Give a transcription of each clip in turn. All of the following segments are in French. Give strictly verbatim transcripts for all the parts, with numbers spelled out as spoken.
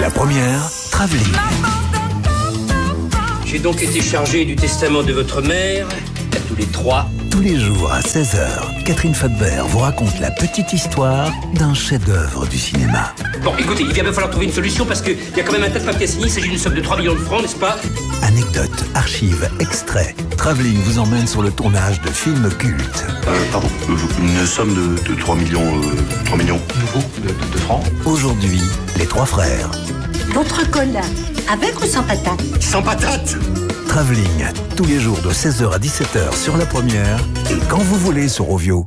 La première, Travelling. J'ai donc été chargé du testament de votre mère, à tous les trois. Tous les jours à seize heures, Catherine Fadbert vous raconte la petite histoire d'un chef-d'œuvre du cinéma. Bon, écoutez, il va bien falloir trouver une solution parce qu'il y a quand même un tas de papiers à signer. Il s'agit d'une somme de trois millions de francs, n'est-ce pas? Anecdotes, archives, extraits. Travelling vous emmène sur le tournage de films cultes. Euh, pardon, une somme de, de trois millions, euh, trois millions Nouveau de, de, de francs. Aujourd'hui, les trois frères. Votre cola, avec ou sans patate? Sans patate. Travelling, tous les jours de seize heures à dix-sept heures sur La Première et quand vous voulez sur Ovio.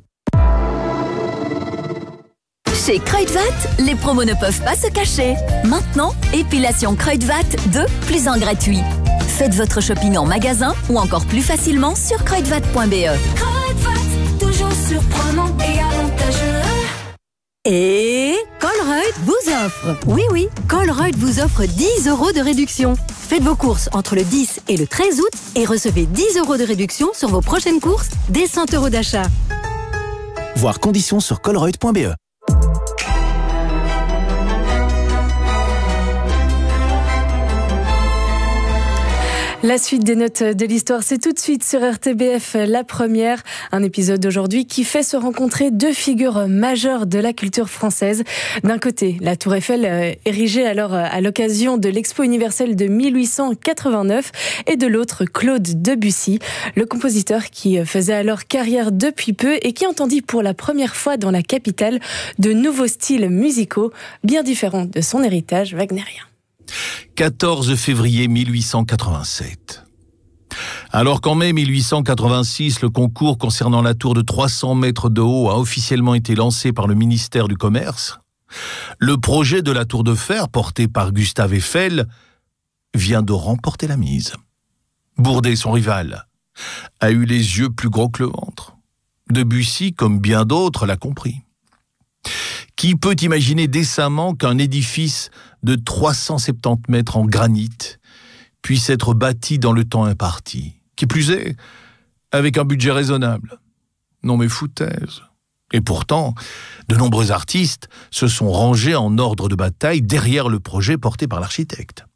Chez Kruidvat, les promos ne peuvent pas se cacher. Maintenant, épilation Kruidvat deux plus un gratuit. Faites votre shopping en magasin ou encore plus facilement sur kruidvat point b e. Kruidvat, toujours surprenant et avantageux. Et Colruyt vous offre, oui oui, Colruyt vous offre dix euros de réduction. Faites vos courses entre le dix et le treize août et recevez dix euros de réduction sur vos prochaines courses dès cent euros d'achat. Voir conditions sur colruyt point b e. La suite des notes de l'histoire, c'est tout de suite sur R T B F, La Première. Un épisode d'aujourd'hui qui fait se rencontrer deux figures majeures de la culture française. D'un côté, la Tour Eiffel, érigée alors à l'occasion de l'Expo universelle de mille huit cent quatre-vingt-neuf. Et de l'autre, Claude Debussy, le compositeur qui faisait alors carrière depuis peu et qui entendit pour la première fois dans la capitale de nouveaux styles musicaux bien différents de son héritage wagnérien. quatorze février mille huit cent quatre-vingt-sept. Alors qu'en mai mille huit cent quatre-vingt-six, le concours concernant la tour de trois cents mètres de haut a officiellement été lancé par le ministère du Commerce, le projet de la tour de fer, porté par Gustave Eiffel, vient de remporter la mise. Bourdet, son rival, a eu les yeux plus gros que le ventre. Debussy, comme bien d'autres, l'a compris. Qui peut imaginer décemment qu'un édifice de trois cent soixante-dix mètres en granit puisse être bâti dans le temps imparti? Qui plus est, avec un budget raisonnable. Non mais foutaise. Et pourtant, de nombreux artistes se sont rangés en ordre de bataille derrière le projet porté par l'architecte.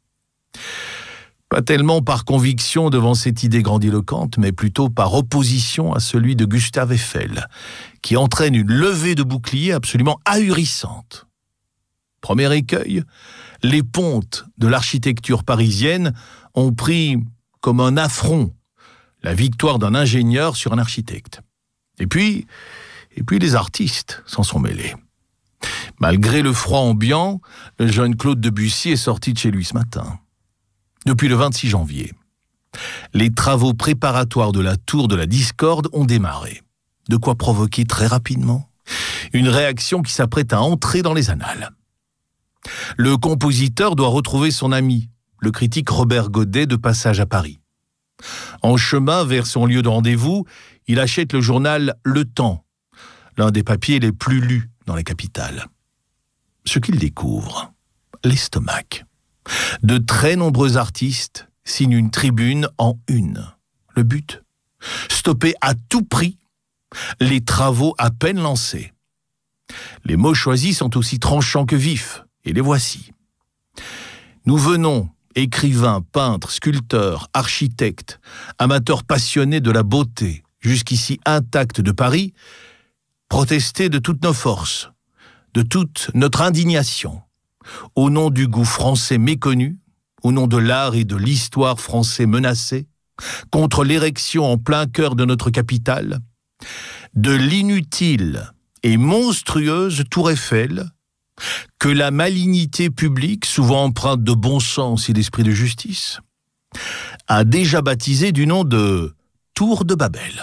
Pas tellement par conviction devant cette idée grandiloquente, mais plutôt par opposition à celui de Gustave Eiffel, qui entraîne une levée de boucliers absolument ahurissante. Premier écueil, les pontes de l'architecture parisienne ont pris comme un affront la victoire d'un ingénieur sur un architecte. Et puis, et puis les artistes s'en sont mêlés. Malgré le froid ambiant, le jeune Claude Debussy est sorti de chez lui ce matin. Depuis le vingt-six janvier, les travaux préparatoires de la tour de la Discorde ont démarré. De quoi provoquer très rapidement une réaction qui s'apprête à entrer dans les annales. Le compositeur doit retrouver son ami, le critique Robert Godet, de passage à Paris. En chemin vers son lieu de rendez-vous, il achète le journal Le Temps, l'un des papiers les plus lus dans la capitale. Ce qu'il découvre, l'estomac. De très nombreux artistes signent une tribune en une. Le but ? Stopper à tout prix les travaux à peine lancés. Les mots choisis sont aussi tranchants que vifs, et les voici. Nous venons, écrivains, peintres, sculpteurs, architectes, amateurs passionnés de la beauté, jusqu'ici intacts de Paris, protester de toutes nos forces, de toute notre indignation, au nom du goût français méconnu, au nom de l'art et de l'histoire français menacés, contre l'érection en plein cœur de notre capitale, de l'inutile et monstrueuse Tour Eiffel, que la malignité publique, souvent empreinte de bon sens et d'esprit de justice, a déjà baptisé du nom de Tour de Babel.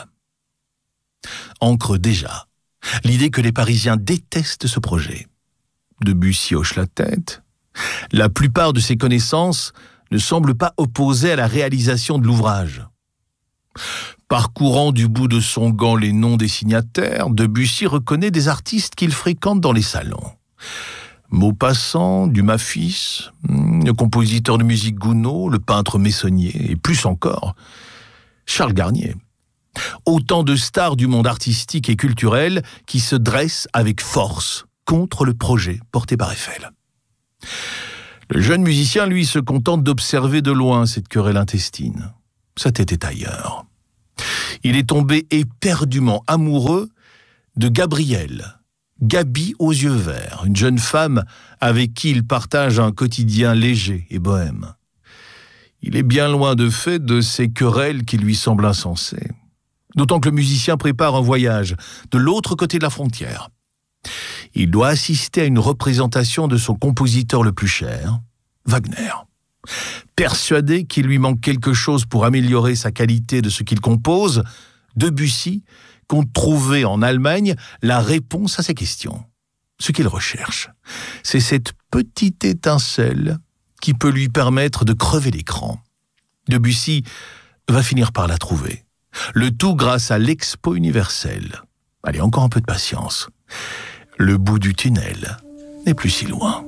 Ancre déjà l'idée que les Parisiens détestent ce projet. Debussy hoche la tête. La plupart de ses connaissances ne semblent pas opposées à la réalisation de l'ouvrage. Parcourant du bout de son gant les noms des signataires, Debussy reconnaît des artistes qu'il fréquente dans les salons. Maupassant, Dumas fils, le compositeur de musique Gounod, le peintre Meissonnier, et plus encore, Charles Garnier. Autant de stars du monde artistique et culturel qui se dressent avec force contre le projet porté par Eiffel. Le jeune musicien, lui, se contente d'observer de loin cette querelle intestine. Sa tête est ailleurs. Il est tombé éperdument amoureux de Gabrielle, Gabi aux yeux verts, une jeune femme avec qui il partage un quotidien léger et bohème. Il est bien loin de fait de ces querelles qui lui semblent insensées. D'autant que le musicien prépare un voyage de l'autre côté de la frontière. Il doit assister à une représentation de son compositeur le plus cher, Wagner. Persuadé qu'il lui manque quelque chose pour améliorer sa qualité de ce qu'il compose, Debussy compte trouver en Allemagne la réponse à ses questions. Ce qu'il recherche, c'est cette petite étincelle qui peut lui permettre de crever l'écran. Debussy va finir par la trouver. Le tout grâce à l'Expo universelle. Allez, encore un peu de patience. Le bout du tunnel n'est plus si loin.